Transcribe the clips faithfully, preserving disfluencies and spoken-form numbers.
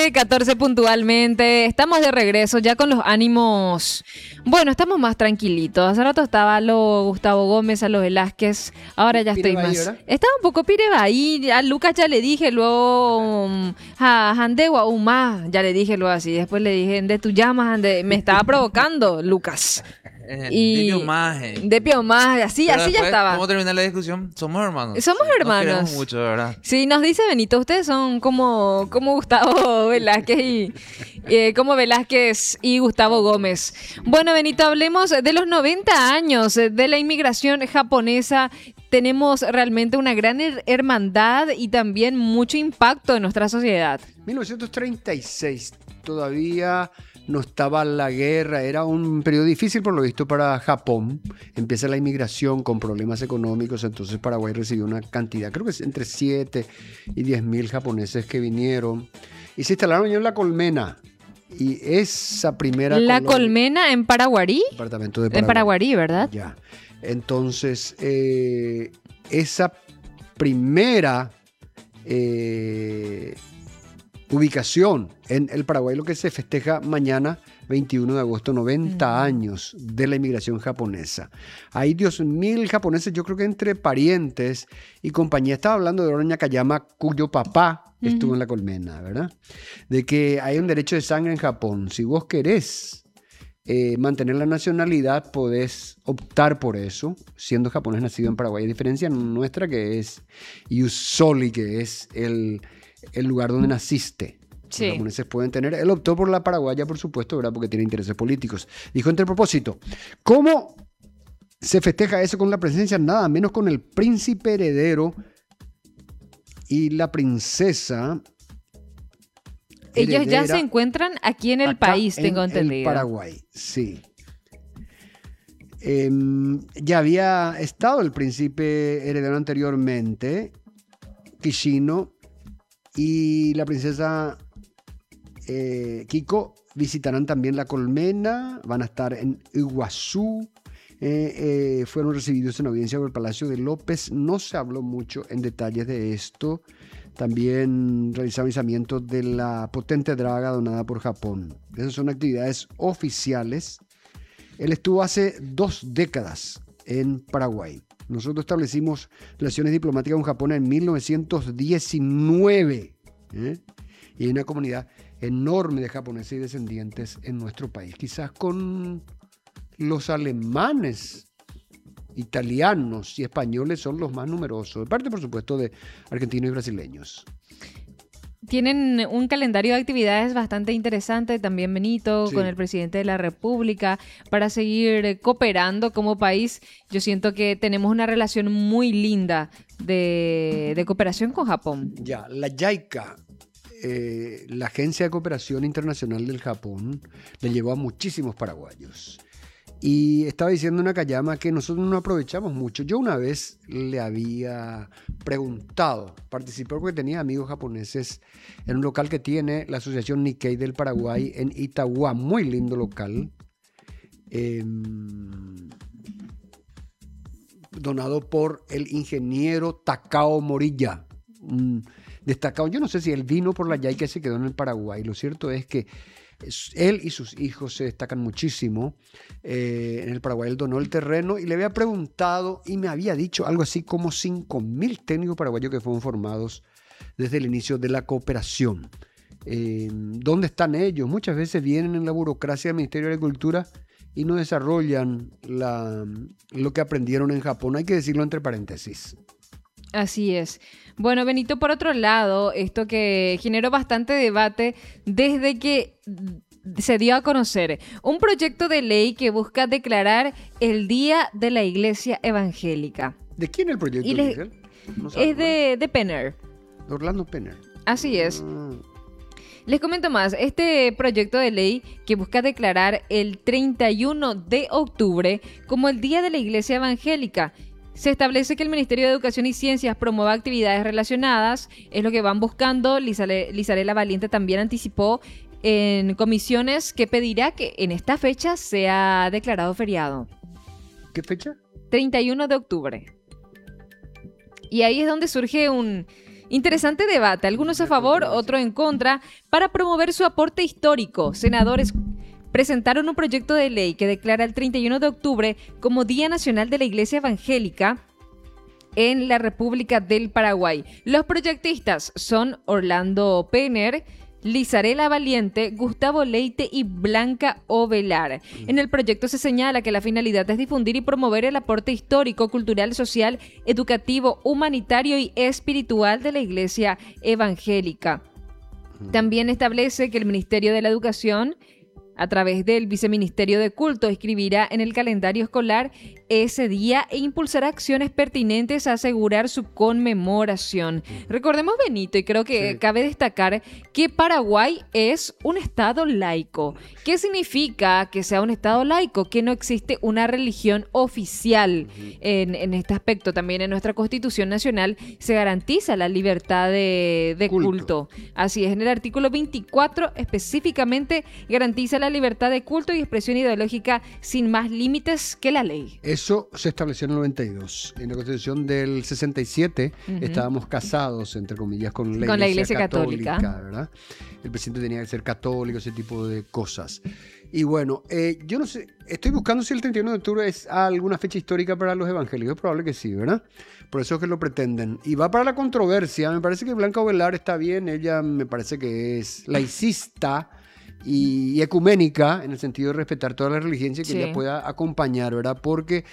catorce puntualmente, estamos de regreso ya con los ánimos, bueno, estamos más tranquilitos. Hace rato estaba lo Gustavo Gómez, a los Velázquez, ahora ya estoy más. ¿Verdad? Estaba un poco pirebaí, a Lucas ya le dije luego, a Handegua, Uma, ya le dije luego así, después le dije, de tu llamas, me estaba provocando Lucas. Y de piomaje. De piomaje, así, Pero así después, ya estaba. ¿Cómo termina la discusión? Somos hermanos. Somos sí, hermanos. Nos queremos mucho, ¿verdad? Sí, nos dice Benito, ustedes son como, como Gustavo Velázquez y eh, como Velázquez y Gustavo Gómez. Bueno, Benito, hablemos de los noventa años de la inmigración japonesa. Tenemos realmente una gran her- hermandad y también mucho impacto en nuestra sociedad. mil novecientos treinta y seis, todavía no estaba la guerra, era un periodo difícil por lo visto para Japón. Empieza la inmigración con problemas económicos, entonces Paraguay recibió una cantidad, creo que es entre siete y diez mil japoneses que vinieron y se instalaron en La Colmena. Y esa primera... La colonia, Colmena en Paraguarí. Departamento de Paraguay. En Paraguarí, ¿verdad? Ya. Entonces, eh, esa primera... Eh, ubicación en el Paraguay, lo que se festeja mañana, veintiuno de agosto, noventa mm. años de la inmigración japonesa. Hay diez mil japoneses, yo creo que entre parientes y compañía. Estaba hablando de Doña Kayama, cuyo papá mm. estuvo en La Colmena, ¿verdad? De que hay un derecho de sangre en Japón. Si vos querés eh, mantener la nacionalidad, podés optar por eso, siendo japonés nacido en Paraguay. A diferencia nuestra, que es Iusoli, que es el... el lugar donde naciste. Sí. Los japoneses pueden tener. Él optó por la paraguaya, por supuesto, ¿verdad? Porque tiene intereses políticos. Dijo entre propósito, ¿cómo se festeja eso con la presencia? Nada menos con el príncipe heredero y la princesa. Ellos ya se encuentran aquí en el país, tengo entendido. En el Paraguay, sí. Eh, ya había estado el príncipe heredero anteriormente, Kishino, y la princesa eh, Kiko visitarán también La Colmena, van a estar en Iguazú, eh, eh, fueron recibidos en audiencia por el Palacio de López. No se habló mucho en detalles de esto. También realizaron izamientos de la potente draga donada por Japón. Esas son actividades oficiales. Él estuvo hace dos décadas en Paraguay. Nosotros establecimos relaciones diplomáticas con Japón en mil novecientos diecinueve. ¿eh? Y hay una comunidad enorme de japoneses y descendientes en nuestro país. Quizás con los alemanes, italianos y españoles son los más numerosos. De parte, por supuesto, de argentinos y brasileños. Tienen un calendario de actividades bastante interesante también, Benito, sí. con el presidente de la República, para seguir cooperando como país. Yo siento que tenemos una relación muy linda de, de cooperación con Japón. Ya, la JICA, eh, la Agencia de Cooperación Internacional del Japón, le llevó a muchísimos paraguayos. Y estaba diciendo Nakayama que nosotros no aprovechamos mucho. Yo una vez le había preguntado, participé porque tenía amigos japoneses en un local que tiene la Asociación Nikkei del Paraguay en Itagua, muy lindo local, eh, donado por el ingeniero Takao Morilla, un destacado. Yo no sé si él vino por la JICA y se quedó en el Paraguay. Lo cierto es que él y sus hijos se destacan muchísimo. Eh, en el Paraguay él donó el terreno y le había preguntado y me había dicho algo así como cinco mil técnicos paraguayos que fueron formados desde el inicio de la cooperación. Eh, ¿Dónde están ellos? Muchas veces vienen en la burocracia del Ministerio de Agricultura y no desarrollan la, lo que aprendieron en Japón. Hay que decirlo entre paréntesis. Así es. Bueno, Benito, por otro lado, esto que generó bastante debate desde que se dio a conocer un proyecto de ley que busca declarar el Día de la Iglesia Evangélica. ¿De quién es el proyecto? Y le, no es de, de Penner. De Orlando Penner. Así es. Ah. Les comento más, este proyecto de ley que busca declarar el treinta y uno de octubre como el Día de la Iglesia Evangélica. Se establece que el Ministerio de Educación y Ciencias promueva actividades relacionadas, es lo que van buscando. Lizarela Valiente también anticipó en comisiones que pedirá que en esta fecha sea declarado feriado. ¿Qué fecha? treinta y uno de octubre. Y ahí es donde surge un Interesante debate, algunos a favor, otros en contra, para promover su aporte histórico. Senadores presentaron un proyecto de ley que declara el treinta y uno de octubre como Día Nacional de la Iglesia Evangélica en la República del Paraguay. Los proyectistas son Orlando Penner, Lizarela Valiente, Gustavo Leite y Blanca Ovelar. En el proyecto se señala que la finalidad es difundir y promover el aporte histórico, cultural, social, educativo, humanitario y espiritual de la Iglesia Evangélica. También establece que el Ministerio de la Educación, a través del Viceministerio de Culto, escribirá en el calendario escolar ese día e impulsará acciones pertinentes a asegurar su conmemoración. Recordemos, Benito, y creo que sí. cabe destacar que Paraguay es un estado laico. ¿Qué significa que sea un estado laico? Que no existe una religión oficial. Uh-huh. en, en este aspecto. También en nuestra Constitución Nacional se garantiza la libertad de, de culto. culto. Así es, en el artículo veinticuatro específicamente garantiza la libertad de culto y expresión ideológica sin más límites que la ley. Eso se estableció en el noventa y dos. En la Constitución del sesenta y siete uh-huh. estábamos casados, entre comillas, con la, con iglesia, la iglesia católica, católica, ¿verdad? El presidente tenía que ser católico, ese tipo de cosas. Y bueno, eh, yo no sé, estoy buscando si el treinta y uno de octubre es alguna fecha histórica para los evangélicos. Es probable que sí, ¿verdad? Por eso es que lo pretenden. Y va para la controversia. Me parece que Blanca Ovelar está bien. Ella me parece que es laicista y ecuménica, en el sentido de respetar todas las religiones y que sí. ella pueda acompañar, ¿verdad? Porque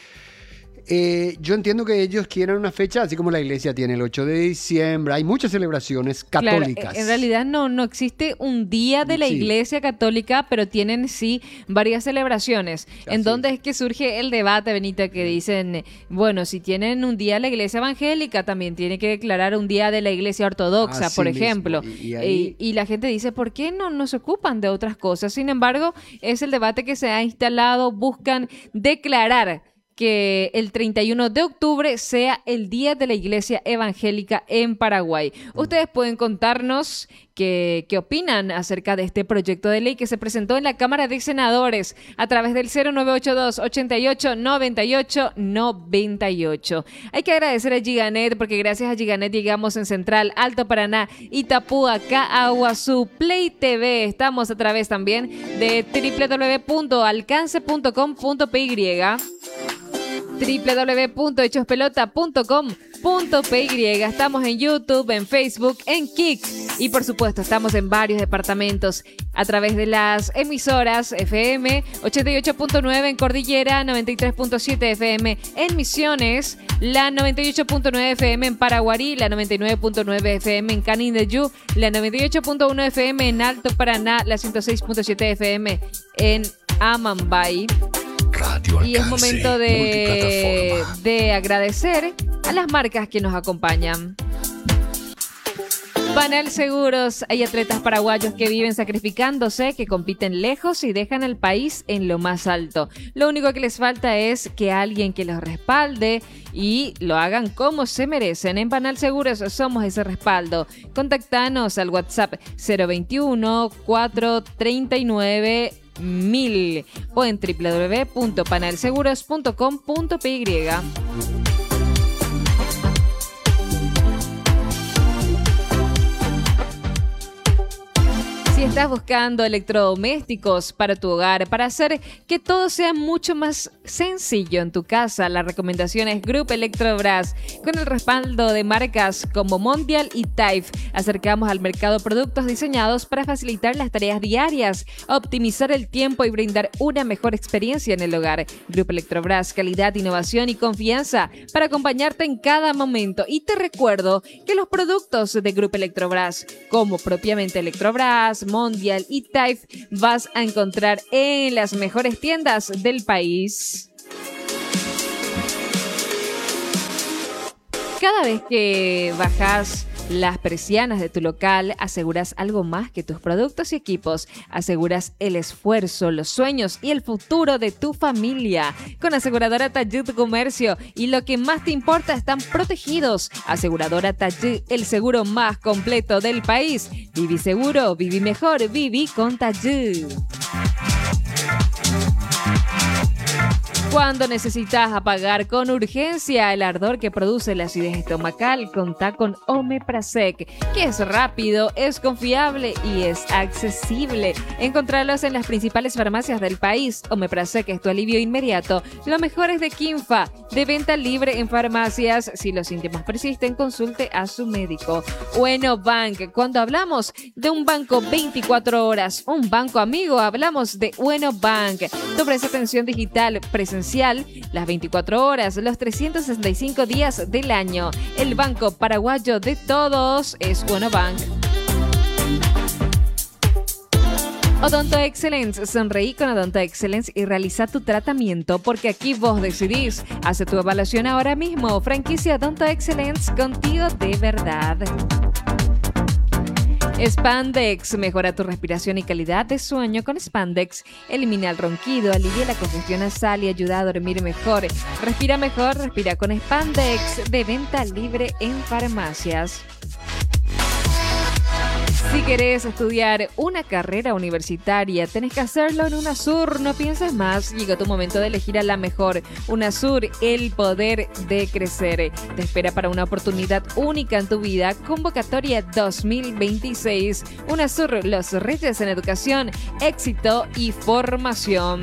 eh, yo entiendo que ellos quieren una fecha, así como la iglesia tiene el ocho de diciembre, hay muchas celebraciones católicas. Claro, en realidad no, no existe un día de la sí. iglesia católica, pero tienen sí varias celebraciones. Así. En donde es que surge el debate, Benito, que dicen, bueno, si tienen un día de la iglesia evangélica, también tiene que declarar un día de la iglesia ortodoxa, así por mismo. ejemplo. Y, y, ahí... y, y la gente dice, ¿por qué no nos ocupan de otras cosas? Sin embargo, es el debate que se ha instalado, buscan declarar que el treinta y uno de octubre sea el Día de la Iglesia Evangélica en Paraguay. Ustedes pueden contarnos qué, qué opinan acerca de este proyecto de ley que se presentó en la Cámara de Senadores a través del cero nueve ocho dos, ochenta y ocho, noventa y ocho, noventa y ocho. Hay que agradecer a Giganet porque gracias a Giganet llegamos en Central, Alto Paraná, Itapúa, Caaguazú, Play T V. Estamos a través también de doble u doble u doble u punto alcance punto com punto p y, doble u doble u doble u punto hechos pelota punto com punto p y. Estamos en YouTube, en Facebook, en Kik y por supuesto estamos en varios departamentos a través de las emisoras F M ochenta y ocho punto nueve en Cordillera, noventa y tres punto siete F M en Misiones, la noventa y ocho punto nueve F M en Paraguarí, la noventa y nueve punto nueve F M en Canindeyú, la noventa y ocho punto uno F M en Alto Paraná, la ciento seis punto siete F M en Amambay. Radio y es momento de, de agradecer a las marcas que nos acompañan. Panel Seguros, hay atletas paraguayos que viven sacrificándose, que compiten lejos y dejan al país en lo más alto. Lo único que les falta es que alguien que los respalde y lo hagan como se merecen. En Panel Seguros somos ese respaldo. Contactanos al WhatsApp cero veintiuno, cuatro treinta y nueve mil o en doble u doble u doble u punto panel seguros punto com punto p y. Si estás buscando electrodomésticos para tu hogar, para hacer que todo sea mucho más sencillo en tu casa, la recomendación es Grupo Electrobras. Con el respaldo de marcas como Mondial y Taif, acercamos al mercado productos diseñados para facilitar las tareas diarias, optimizar el tiempo y brindar una mejor experiencia en el hogar. Grupo Electrobras, calidad, innovación y confianza para acompañarte en cada momento. Y te recuerdo que los productos de Grupo Electrobras, como propiamente Electrobras, Mondial y Taif, vas a encontrar en las mejores tiendas del país. Cada vez que bajas las persianas de tu local, aseguras algo más que tus productos y equipos. Aseguras el esfuerzo, los sueños y el futuro de tu familia. Con Aseguradora Tayud Comercio y lo que más te importa están protegidos. Aseguradora Tayud, el seguro más completo del país. Viví seguro, viví mejor, viví con Tayud. Cuando necesitas apagar con urgencia el ardor que produce la acidez estomacal, contá con Omeprazec, que es rápido, es confiable y es accesible. Encontralos en las principales farmacias del país. Omeprazec es tu alivio inmediato. Lo mejor es de Kinfa, de venta libre en farmacias. Si los síntomas persisten, consulte a su médico. Bueno Bank, cuando hablamos de un banco veinticuatro horas, un banco amigo, hablamos de Bueno Bank. Te ofrece atención digital presencial las veinticuatro horas, los trescientos sesenta y cinco días del año. El banco paraguayo de todos es Bueno Bank. Odonto Excellence. Sonreí con Odonto Excellence y realiza tu tratamiento porque aquí vos decidís. Hace tu evaluación ahora mismo. Franquicia Odonto Excellence, contigo de verdad. Spandex. Mejora tu respiración y calidad de sueño con Spandex. Elimina el ronquido, alivia la congestión nasal y ayuda a dormir mejor. Respira mejor, respira con Spandex. De venta libre en farmacias. Si querés estudiar una carrera universitaria, tenés que hacerlo en UNASUR. No pienses más, llegó tu momento de elegir a la mejor. UNASUR, el poder de crecer. Te espera para una oportunidad única en tu vida. Convocatoria dos mil veintiséis. UNASUR, los reyes en educación, éxito y formación.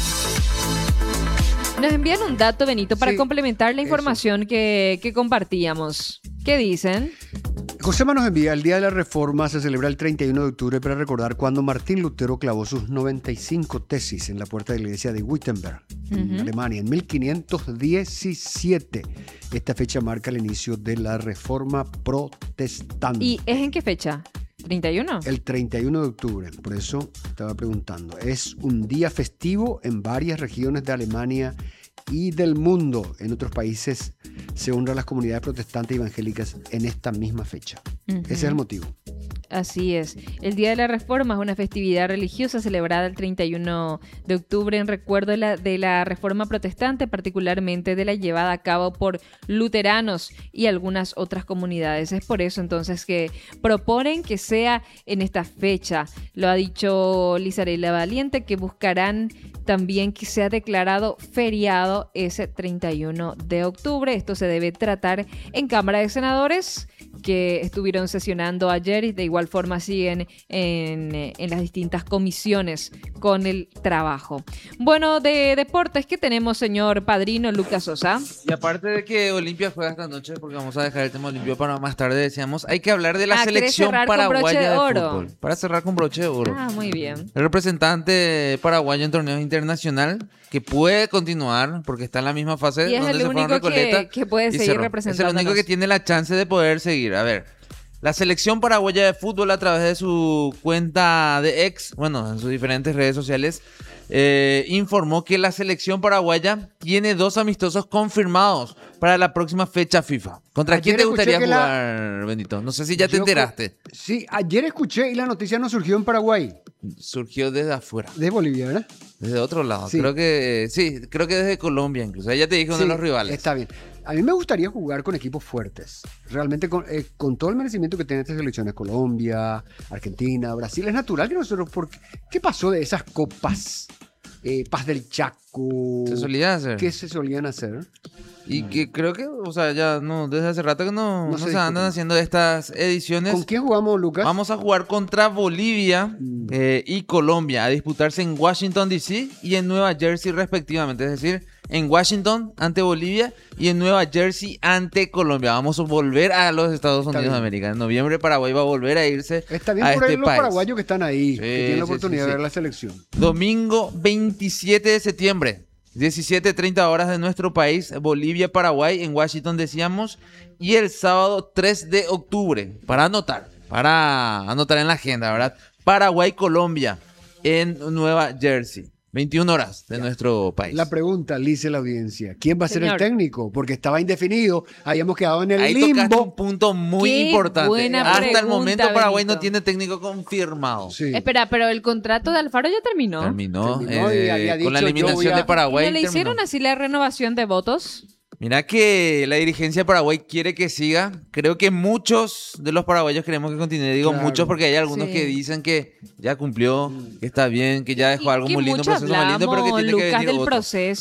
Nos envían un dato, Benito, para Sí, complementar la información que, que compartíamos. ¿Qué dicen? Josema nos envía: el Día de la Reforma se celebra el treinta y uno de octubre para recordar cuando Martín Lutero clavó sus noventa y cinco tesis en la puerta de la iglesia de Wittenberg, en Ujú. Alemania, en mil quinientos diecisiete. Esta fecha marca el inicio de la Reforma Protestante. ¿Y es en qué fecha? ¿treinta y uno? El treinta y uno de octubre, por eso estaba preguntando. Es un día festivo en varias regiones de Alemania y del mundo. En otros países se honra a las comunidades protestantes y evangélicas en esta misma fecha. Ujú. Ese es el motivo. Así es. El Día de la Reforma es una festividad religiosa celebrada el treinta y uno de octubre en recuerdo de la, de la Reforma Protestante, particularmente de la llevada a cabo por luteranos y algunas otras comunidades. Es por eso entonces que proponen que sea en esta fecha. Lo ha dicho Lizarela Valiente, que buscarán también que sea declarado feriado ese treinta y uno de octubre. Esto se debe tratar en Cámara de Senadores, que estuvieron sesionando ayer y de igual forma siguen en, en las distintas comisiones con el trabajo. Bueno, de deportes, ¿qué tenemos, señor padrino Lucas Sosa? Y aparte de que Olimpia juega esta noche, porque vamos a dejar el tema Olimpia para más tarde, decíamos, hay que hablar de la Ah, ¿querés selección cerrar con broche paraguaya de de, oro? fútbol. Para cerrar con broche de oro. Ah, muy bien. El representante paraguayo en torneos internacional que puede continuar porque está en la misma fase Y es donde el se fueron único Recoleta que, que puede y seguir cerró. Es el representándonos. único que tiene la chance de poder seguir. A ver, la selección paraguaya de fútbol a través de su cuenta de ex, bueno, en sus diferentes redes sociales, eh, informó que la selección paraguaya tiene dos amistosos confirmados para la próxima fecha FIFA. ¿Contra Ayer quién te escuché gustaría que la- jugar, Benito? No sé si ya te Yo enteraste. creo- Sí, ayer escuché y la noticia no surgió en Paraguay, Surgió desde afuera, de Bolivia, ¿verdad? desde otro lado. Sí. Creo que sí, creo que desde Colombia incluso. Ahí ya te dije uno de Sí, los rivales. Está bien. A mí me gustaría jugar con equipos fuertes. Realmente con, eh, con todo el merecimiento que tienen estas selecciones, Colombia, Argentina, Brasil, es natural que nosotros... Porque, ¿qué pasó de esas copas? Eh, Paz del Chaco. Se solía hacer. ¿Qué se solían hacer? Y que creo que, o sea, ya no, desde hace rato que no, No no se se andan discute. haciendo estas ediciones. ¿Con quién jugamos, Lucas? Vamos a jugar contra Bolivia Mm. eh, y Colombia, a disputarse en Washington, D C y en Nueva Jersey respectivamente. Es decir, en Washington ante Bolivia y en Nueva Jersey ante Colombia. Vamos a volver a los Estados Está Unidos de bien. América. En noviembre Paraguay va a volver a irse Está bien a por este ahí los país. paraguayos que están ahí, Sí, que tienen la sí, oportunidad sí, de sí. ver la selección. Domingo veintisiete de septiembre, diecisiete treinta horas de nuestro país, Bolivia, Paraguay, en Washington decíamos, y el sábado tres de octubre, para anotar, para anotar en la agenda, ¿verdad? Paraguay, Colombia, en Nueva Jersey, veintiuna horas de nuestro país. La pregunta, dice la audiencia, ¿quién va a ser Señor. el técnico? Porque estaba indefinido, habíamos quedado en el Ahí tocaste un limbo. punto muy Qué importante. buena Hasta el pregunta, momento Paraguay Benito. no tiene técnico confirmado. Sí. Espera, pero el contrato de Alfaro ya terminó. Terminó, Terminó y eh, había con la dicho, yo eliminación voy a- de ¿Y Paraguay. no le terminó. hicieron así la renovación de votos? Mira que la dirigencia de Paraguay quiere que siga. Creo que muchos de los paraguayos queremos que continúe. Digo Claro. muchos porque hay algunos Sí. que dicen que ya cumplió, que está bien, que ya dejó Y algo que muy lindo, un mucho proceso muy lindo, pero que hablamos, tiene que Lucas, venir del otro. proceso.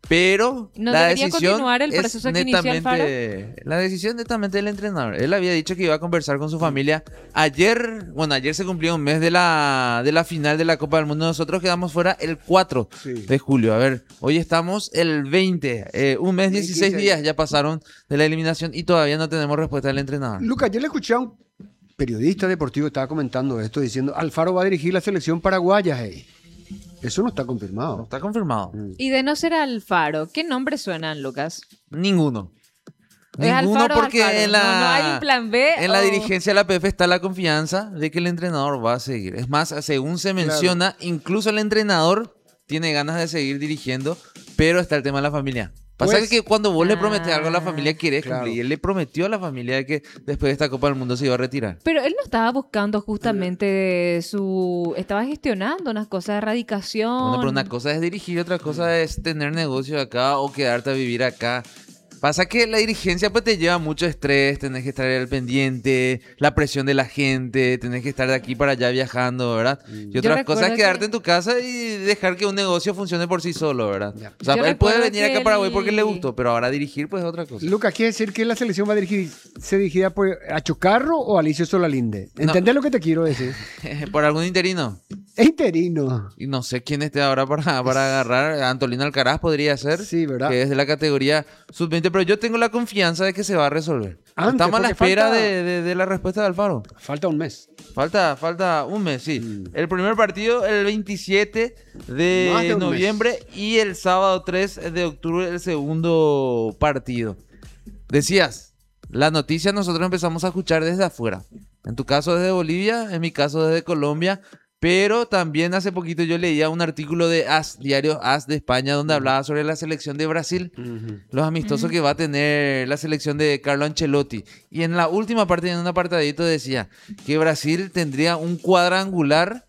Pero No la debería decisión continuar el es proceso que inició netamente, la decisión netamente del entrenador. Él había dicho que iba a conversar con su familia. Ayer, bueno, ayer se cumplió un mes de la, de la final de la Copa del Mundo. Nosotros quedamos fuera el cuatro Sí. de julio. A ver, hoy estamos el veinte. Eh, un mes, dieciséis quince días ya pasaron de la eliminación y todavía no tenemos respuesta del entrenador. Lucas, yo le escuché a un periodista deportivo que estaba comentando esto, diciendo, Alfaro va a dirigir la selección paraguaya, hey. Eso no está No confirmado. está confirmado. Y de no ser Alfaro, ¿qué nombres suenan, Lucas? Ninguno. ¿Es Ninguno Alfaro o porque Alfaro? en la, No, no hay un plan B, en la o- dirigencia de la P F está la confianza de que el entrenador va a seguir. Es más, según se menciona, incluso el entrenador tiene ganas de seguir dirigiendo, pero está el tema de la familia. Pasa Pues- que cuando vos le prometes Ah, algo a la familia, querés claro. cumplir. Y él le prometió a la familia de que después de esta Copa del Mundo se iba a retirar. Pero él no estaba buscando justamente su... Estaba gestionando unas cosas de erradicación. Bueno, pero una cosa es dirigir, otra cosa es tener negocio acá o quedarte a vivir acá. Pasa que la dirigencia pues te lleva mucho estrés, tenés que estar al pendiente, la presión de la gente, tenés que estar de aquí para allá viajando, ¿verdad? Y otras cosas recuerdo es quedarte que- en tu casa y dejar que un negocio funcione por sí solo, ¿verdad? Ya. O sea, Yo él puede recuerdo venir que acá a Paraguay porque le él- gustó, pero ahora dirigir pues es otra cosa. Lucas, ¿quiere decir que la selección va a dirigir, se dirigirá por a Chocarro o a Alicio Solalinde? ¿Entendés lo que te quiero decir? Por algún interino. Es interino. Y no sé quién esté ahora para, para agarrar. Antolina Alcaraz podría ser. Sí, ¿verdad? Que es de la categoría sub veinte, pero yo tengo la confianza de que se va a resolver. Antes, Estamos a la porque espera falta- de, de- de la respuesta de Alfaro. Falta un mes. Falta, falta un mes, sí. Mm. El primer partido el veintisiete Más de de un noviembre y el sábado tres de octubre el segundo partido. Decías, la noticia nosotros empezamos a escuchar desde afuera. En tu caso desde Bolivia, en mi caso desde Colombia. Pero también hace poquito yo leía un artículo de AS, diario AS de España, donde hablaba sobre la selección de Brasil, los amistosos que va a tener la selección de Carlo Ancelotti. Y en la última parte, en un apartadito, decía que Brasil tendría un cuadrangular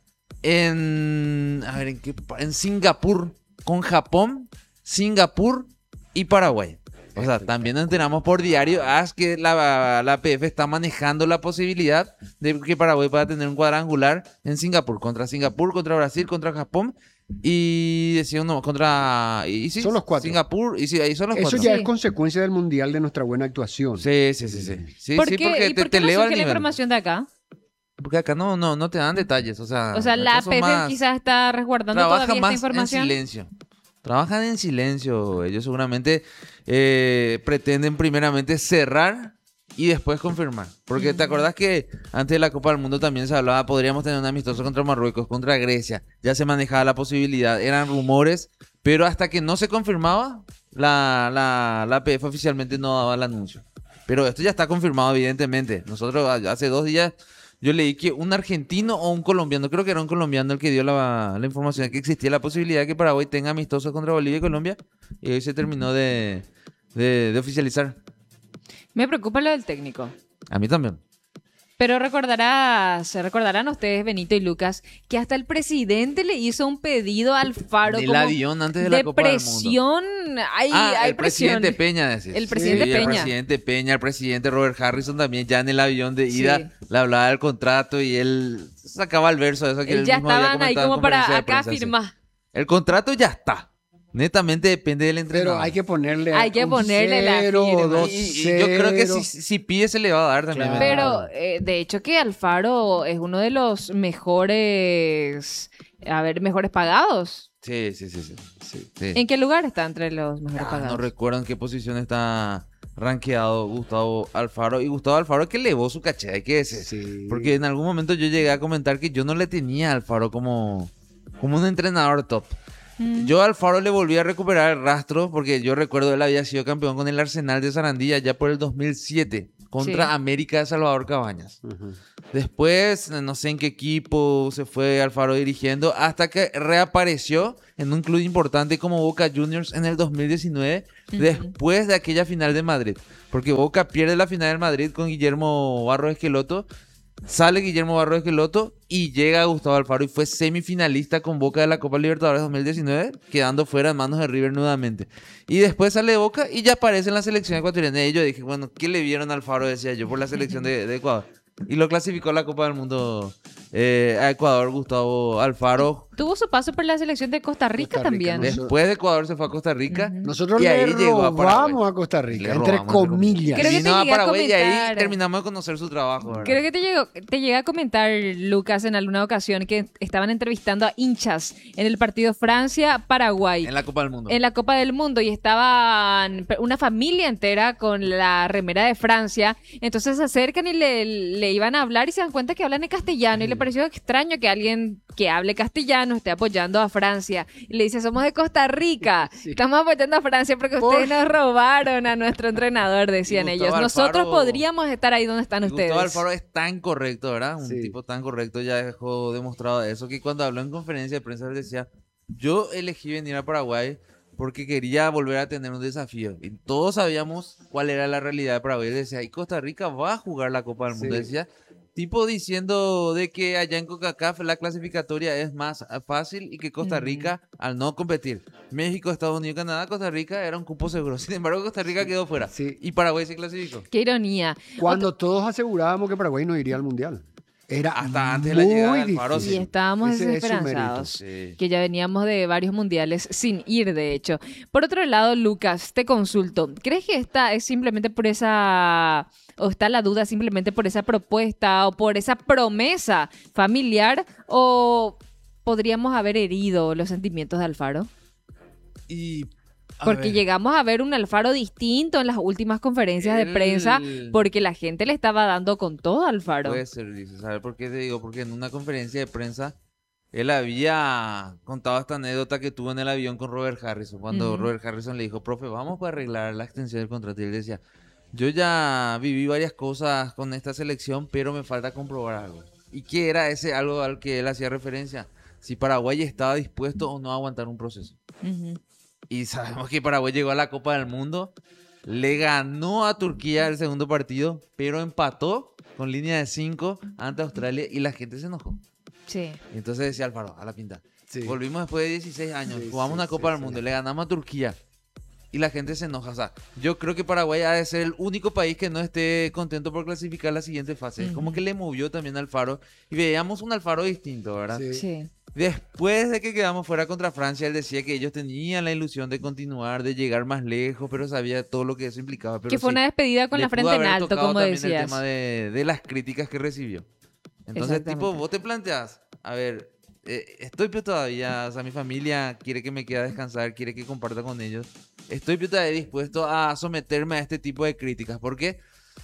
en, a ver, ¿en qué pa- en Singapur, con Japón, Singapur y Paraguay. O sea, también nos enteramos por diario AS que la, la P F está manejando la posibilidad de que Paraguay pueda tener un cuadrangular en Singapur, contra Singapur, contra Brasil, contra Japón y decía uno contra y, sí, Son los cuatro. Singapur y sí, ahí son los Eso cuatro. ya Sí. es consecuencia del mundial de nuestra buena actuación. Sí, sí, sí, sí. Sí, ¿Por sí, qué? porque ¿Y te, por te qué no eleva el surge la nivel. información de acá? Porque acá no, no, no te dan detalles, o sea, O sea, la acá son P F más- quizás está resguardando trabaja todavía esta más en información. silencio. Trabajan en silencio. Ellos seguramente eh, pretenden primeramente cerrar y después confirmar. Porque te acordás que antes de la Copa del Mundo también se hablaba, podríamos tener un amistoso contra Marruecos, contra Grecia. Ya se manejaba la posibilidad. Eran rumores, pero hasta que no se confirmaba, la, la, la P F oficialmente no daba el anuncio. Pero esto ya está confirmado, evidentemente. Nosotros a- hace dos días yo leí que un argentino o un colombiano, creo que era un colombiano el que dio la, la información de que existía la posibilidad de que Paraguay tenga amistosos contra Bolivia y Colombia. Y hoy se terminó de, de, de oficializar. Me preocupa lo del técnico. A mí también. Pero recordarás, se recordarán ustedes, Benito y Lucas, que hasta el presidente le hizo un pedido a Alfaro Del como avión antes de la Copa del Mundo. presión. Hay, Ah, hay el presión. presidente Peña, decís. El presidente Sí, Peña. El presidente Peña, el presidente Robert Harrison también ya en el avión de Sí. ida le hablaba del contrato y él sacaba el verso de eso que Él él ya mismo había estaban ahí comentado en como para conferencia de acá prensa, sí. firmar. El contrato ya está. Netamente depende del entrenador. Pero hay que ponerle Hay que un ponerle la cero, firma. dos, Y, y yo creo que cero. si, si pide se le va a dar también. Claro. Pero eh, de hecho que Alfaro es uno de los mejores, a ver, mejores pagados. Sí, sí, sí, sí. sí, sí. ¿En qué lugar está entre los mejores Ah, pagados? no recuerdo en qué posición está rankeado Gustavo Alfaro. Y Gustavo Alfaro que elevó su caché, hay que decir. Sí. Porque en algún momento yo llegué a comentar que yo no le tenía a Alfaro como, como un entrenador top. Mm. Yo a Alfaro le volví a recuperar el rastro porque yo recuerdo él había sido campeón con el Arsenal de Sarandí ya por el dos mil siete contra Sí. América de Salvador Cabañas. Ujú. Después, no sé en qué equipo se fue Alfaro dirigiendo, hasta que reapareció en un club importante como Boca Juniors en el dos mil diecinueve, Ujú. después de aquella final de Madrid. Porque Boca pierde la final del Madrid con Guillermo Barros Esqueloto, sale Guillermo Barros Esqueloto y llega Gustavo Alfaro y fue semifinalista con Boca de la Copa Libertadores dos mil diecinueve, quedando fuera en manos de River nuevamente. Y después sale de Boca y ya aparece en la selección ecuatoriana. Y yo dije, bueno, ¿qué le vieron a Alfaro? Decía yo, por la selección de, de Ecuador. Y lo clasificó a la Copa del Mundo eh, a Ecuador, Gustavo Alfaro. tuvo su paso por la selección de Costa Rica Costa Rica, también. ¿no? Después de Ecuador se fue a Costa Rica. Ujú. Nosotros Y le ahí llegó a Paraguay. robamos a Costa Rica, Le entre robamos, entre comillas. Creo que Vino te a llegué a Paraguay y ahí comentar. terminamos de conocer su trabajo, ¿verdad? Creo que te, llegó, te llegué a comentar, Lucas, en alguna ocasión que estaban entrevistando a hinchas en el partido Francia-Paraguay. En la Copa del Mundo. En la Copa del Mundo y estaban una familia entera con la remera de Francia. Entonces se acercan y le, le iban a hablar y se dan cuenta que hablan en castellano y le pareció extraño que alguien que hable castellano esté apoyando a Francia. Y le dice, somos de Costa Rica, Sí. estamos apoyando a Francia porque Por- ustedes nos robaron a nuestro entrenador, decían Y ellos. Gustavo Nosotros Alfaro- podríamos estar ahí donde están ustedes. Gustavo Alfaro es tan correcto, ¿verdad? Un Sí. tipo tan correcto, ya dejó demostrado eso, que cuando habló en conferencia de prensa él decía, yo elegí venir a Paraguay porque quería volver a tener un desafío. Y todos sabíamos cuál era la realidad de Paraguay. Él decía, y Costa Rica va a jugar la Copa del Mundo. Sí. Decía, tipo diciendo de que allá en CONCACAF la clasificatoria es más fácil y que Costa Mm. Rica, al no competir, México, Estados Unidos, Canadá, Costa Rica era un cupo seguro. Sin embargo, Costa Rica quedó fuera. Sí. Y Paraguay se clasificó. Qué ironía. Cuando todos asegurábamos que Paraguay no iría al Mundial. Era Hasta antes de la muy llegada de Alfaro, difícil. Y estábamos Ese es su desesperanzados. mérito. Sí. Que ya veníamos de varios mundiales sin ir, de hecho. Por otro lado, Lucas, te consulto. ¿Crees que esta es simplemente por esa, o está la duda simplemente por esa propuesta o por esa promesa familiar, o podríamos haber herido los sentimientos de Alfaro? Y a Porque ver, llegamos a ver un Alfaro distinto en las últimas conferencias de Él- prensa, porque la gente le estaba dando con todo a Alfaro. puede ser, dice, ¿sabes por qué te digo? Porque en una conferencia de prensa él había contado esta anécdota que tuvo en el avión con Robert Harrison, cuando Ujú. Robert Harrison le dijo, profe, vamos para arreglar la extensión del contrato. Y él decía, yo ya viví varias cosas con esta selección, pero me falta comprobar algo. ¿Y qué era ese algo al que él hacía referencia? Si Paraguay estaba dispuesto o no a aguantar un proceso. Ujú. Y sabemos que Paraguay llegó a la Copa del Mundo, le ganó a Turquía el segundo partido, pero empató con línea de cinco ante Australia y la gente se enojó. Sí. Y entonces decía Alfaro, a la pinta. Sí. Volvimos después de dieciséis años, Sí, jugamos sí, una Copa sí, del sí. Mundo, le ganamos a Turquía y la gente se enoja. O sea, yo creo que Paraguay ha de ser el único país que no esté contento por clasificar la siguiente fase. Es como Ujú. que le movió también a Alfaro y veíamos un Alfaro distinto, ¿verdad? Sí. Sí. Después de que quedamos fuera contra Francia, él decía que ellos tenían la ilusión de continuar, de llegar más lejos, pero sabía todo lo que eso implicaba. Pero Que fue sí, una despedida con le la pudo frente en haber alto, tocado como también decías. el tema de, de las críticas que recibió. Entonces, tipo, Exactamente. vos te planteas, a ver, eh, estoy pero todavía, o sea, mi familia quiere que me quede a descansar, quiere que comparta con ellos. Estoy pero todavía dispuesto a someterme a este tipo de críticas, porque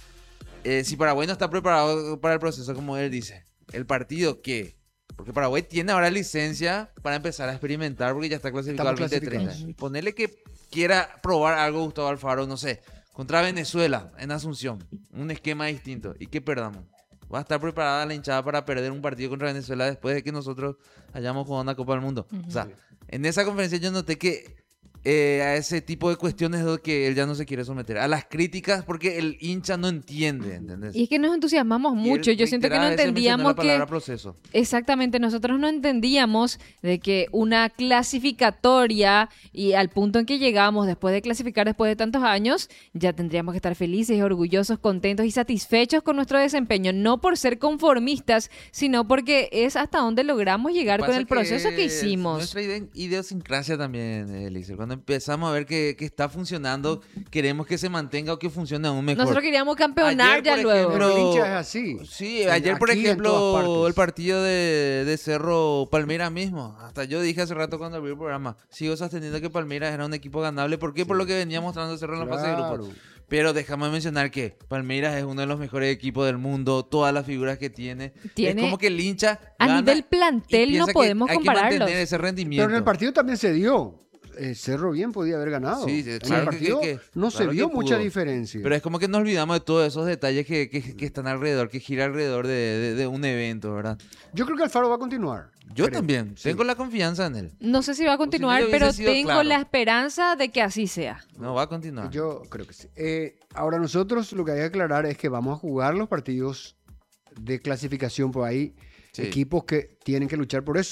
eh, si Paraguay no está preparado para el proceso, como él dice, el partido que... Porque Paraguay tiene ahora licencia para empezar a experimentar porque ya está clasificado al Estamos veinte treinta. clasificados. Y ponerle que quiera probar algo Gustavo Alfaro, no sé, contra Venezuela en Asunción, un esquema distinto y que perdamos. Va a estar preparada la hinchada para perder un partido contra Venezuela después de que nosotros hayamos jugado una Copa del Mundo. Ujú. O sea, en esa conferencia yo noté que eh, a ese tipo de cuestiones es lo que él ya no se quiere someter. A las críticas porque el hincha no entiende, ¿entendés? Y es que nos entusiasmamos Y él mucho. Yo siento que no reiteradas veces menciona entendíamos la palabra que... proceso. Exactamente, nosotros no entendíamos de que una clasificatoria y al punto en que llegamos después de clasificar después de tantos años, ya tendríamos que estar felices, orgullosos, contentos y satisfechos con nuestro desempeño, no por ser conformistas, sino porque es hasta donde logramos llegar con Pasa el proceso que es hicimos. Nuestra ide- idiosincrasia también, Eliezer. Cuando empezamos a ver que, que está funcionando, queremos que se mantenga o que funcione aún mejor. Nosotros queríamos campeonar Ayer, ya por luego. ejemplo, Pero el hincha es así. Sí, ayer, por Aquí y en todas ejemplo, partes. el partido de, de Cerro Palmeiras mismo. Hasta yo dije hace rato cuando abrí el programa, sigo sosteniendo que Palmeiras era un equipo ganable. ¿Por qué? Por lo que venía mostrando Cerro en la fase de Claro. grupos. Pero déjame mencionar que Palmeiras es uno de los mejores equipos del mundo, todas las figuras que tiene. Tiene- Es como que el hincha A gana nivel y plantel no piensa que podemos hay que compararlos. mantener ese rendimiento. Pero en el partido también se dio. Eh, Cerro bien podía haber ganado. Sí, sí, en claro el que- partido que- no claro se vio que mucha pudo. diferencia. Pero es como que nos olvidamos de todos esos detalles que, que- que están alrededor, que gira alrededor de, de- de un evento, ¿verdad? Yo creo que Alfaro va a continuar. Yo Creo. también, Sí. tengo la confianza en él. No sé si va a continuar, yo hubiese pero sido tengo claro. la esperanza de que así sea. No, va a continuar. Yo creo que sí. Eh, ahora nosotros lo que hay que aclarar es que vamos a jugar los partidos de clasificación por ahí. Sí. Equipos que tienen que luchar por eso.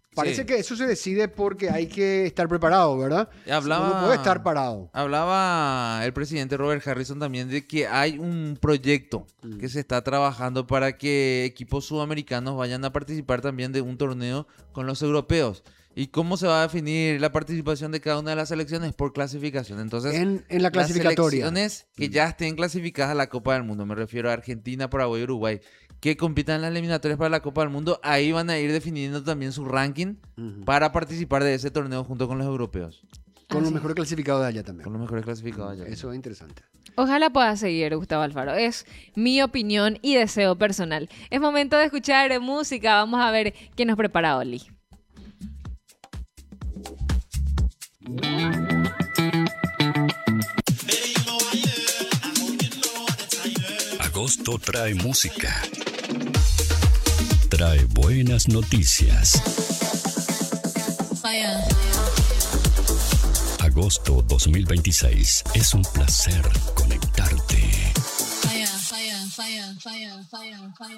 Parece Sí. que eso se decide porque hay que estar preparado, ¿verdad? Hablaba- Uno no puede estar parado. Hablaba el presidente Robert Harrison también de que hay un proyecto Mm. que se está trabajando para que equipos sudamericanos vayan a participar también de un torneo con los europeos. ¿Y cómo se va a definir la participación de cada una de las selecciones? Por clasificación. Entonces, En, en la las clasificatoria. selecciones que ya estén clasificadas a la Copa del Mundo, me refiero a Argentina, Paraguay, Uruguay, que compitan en las eliminatorias para la Copa del Mundo, ahí van a ir definiendo también su ranking Ujú. para participar de ese torneo junto con los europeos, Con los Así. mejores clasificados de allá también. con los mejores clasificados allá. Eso es interesante. Ojalá pueda seguir, Gustavo Alfaro. Es mi opinión y deseo personal. Es momento de escuchar música. Vamos a ver qué nos prepara Oli. Agosto trae música. Trae buenas noticias. Agosto dos mil veintiséis es un placer